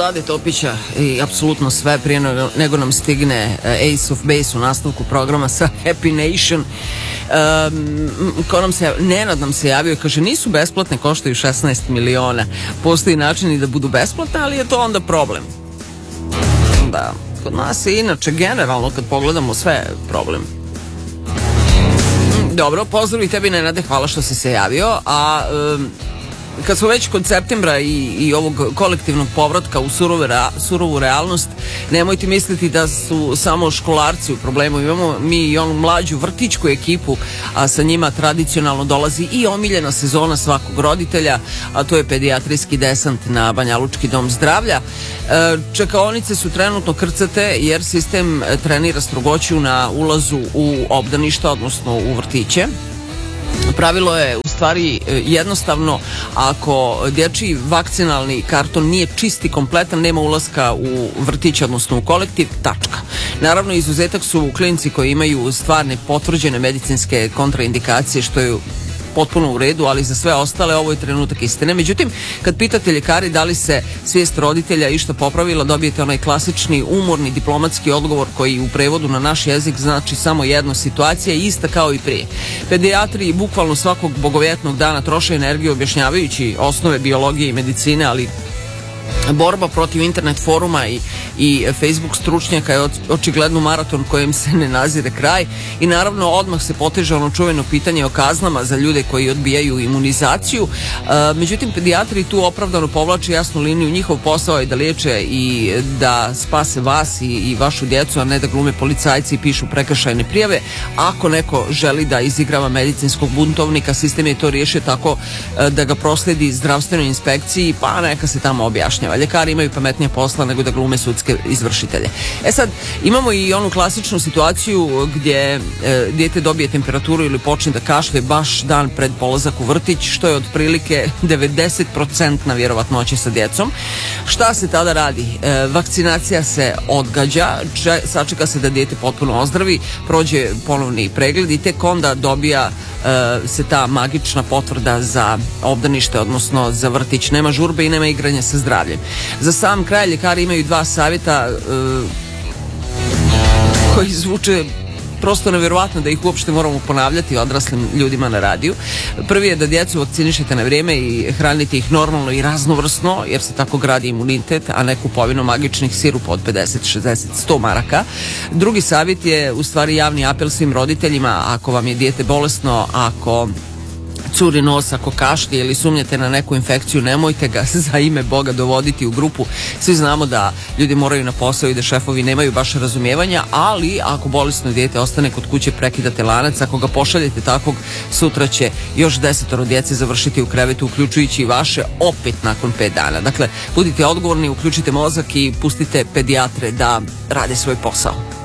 Vlade Topića i apsolutno sve prije nego nam stigne Ace of Base u nastavku programa sa Happy Nation. Nenad nam se javio i kaže nisu besplatne, koštaju 16 miliona. Postoji način i da budu besplatne, ali je to onda problem. Da, kod nas je inače generalno kad pogledamo sve problem. Dobro, pozdrav i tebi Nenade, hvala što si se javio. A kad smo već kod septembra i ovog kolektivnog povratka u surovu realnost, nemojte misliti da su samo školarci u problemu. Imamo mi i onu mlađu vrtićku ekipu, a sa njima tradicionalno dolazi i omiljena sezona svakog roditelja, a to je pedijatrijski desant na Banjalučki dom zdravlja. Čekaonice su trenutno krcate jer sistem trenira strogoću na ulazu u obdaništa, odnosno u vrtiće. Pravilo je u stvari jednostavno, ako dječji vakcinalni karton nije čist i kompletan, nema ulaska u vrtić, odnosno u kolektiv, tačka. Naravno, izuzetak su klinici koji imaju stvarne potvrđene medicinske kontraindikacije, što je potpuno u redu, ali za sve ostale ovo je trenutak istine. Međutim, kad pitate ljekari da li se svijest roditelja išta popravila, dobijete onaj klasični umorni diplomatski odgovor koji u prevodu na naš jezik znači samo jedno: situacija je ista kao i prije. Pedijatri bukvalno svakog bogovjetnog dana troše energiju objašnjavajući osnove biologije i medicine, ali borba protiv internet foruma i Facebook stručnjaka je očigledno maraton kojem se ne nazire kraj i naravno odmah se poteže ono čuveno pitanje o kaznama za ljude koji odbijaju imunizaciju. Međutim, pedijatri tu opravdano povlače jasnu liniju. Njihov posao je da liječe i da spase vas i vašu djecu, a ne da glume policajci i pišu prekršajne prijave. Ako neko želi da izigrava medicinskog buntovnika, sistem je to riješio tako da ga prosledi zdravstvenoj inspekciji, pa neka se tamo objašnjava. Ljekari imaju pametnije posla nego da glume sudske izvršitelje. Sad, imamo i onu klasičnu situaciju gdje dijete dobije temperaturu ili počne da kašlje baš dan pred polazak u vrtić, što je otprilike 90% na vjerovatnoće sa djecom. Šta se tada radi? Vakcinacija se odgađa, sačeka se da dijete potpuno ozdravi, prođe ponovni pregled i tek onda dobija se ta magična potvrda za obdanište, odnosno za vrtić. Nema žurbe i nema igranja sa zdravljem. Za sam kraj ljekari imaju dva savjeta koji zvuče prosto nevjerovatno da ih uopšte moramo ponavljati odraslim ljudima na radiju. Prvi je da djecu vakcinišete na vrijeme i hranite ih normalno i raznovrsno, jer se tako gradi imunitet, a ne kupovinom magičnih sirupa od 50, 60, 100 maraka. Drugi savjet je u stvari javni apel svim roditeljima: ako vam je dijete bolesno, ako curi nos, ako kašlje ili sumnjate na neku infekciju, nemojte ga za ime Boga dovoditi u grupu. Svi znamo da ljudi moraju na posao i da šefovi nemaju baš razumijevanja, ali ako bolesno dijete ostane kod kuće, prekidate lanac. Ako ga pošaljete takvog, sutra će još 10 djece završiti u krevetu, uključujući i vaše, opet nakon 5 dana. Dakle, budite odgovorni, uključite mozak i pustite pedijatre da rade svoj posao.